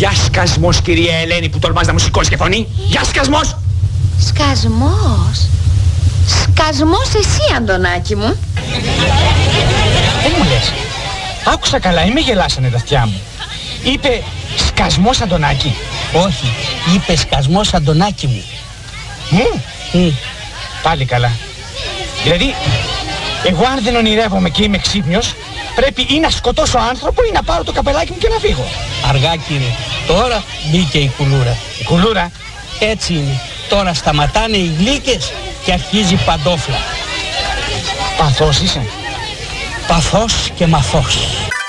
Γεια σκασμός, κυρία Ελένη, που τολμάς να μου σηκώσεις και φωνή. Γεια σκασμός. Σκασμός. Σκασμός εσύ, Αντωνάκη μου. Δεν μου λες. Άκουσα καλά, ή με γελάσανε τα αυτιά μου. Είπε σκασμός, Αντωνάκη. Όχι, είπε σκασμός, Αντωνάκη μου. Μου. Πάλι καλά. Δηλαδή, εγώ αν δεν ονειρεύομαι και είμαι ξύπνιος, πρέπει ή να σκοτώσω άνθρωπο ή να πάρω το καπελάκι μου και να φύγω. Αργά, κύριε. Τώρα μπήκε η κουλούρα. Η κουλούρα. Έτσι είναι. Τώρα σταματάνε οι γλύκες και αρχίζει παντόφλα. Παθός είσαι. Παθός και μαθός.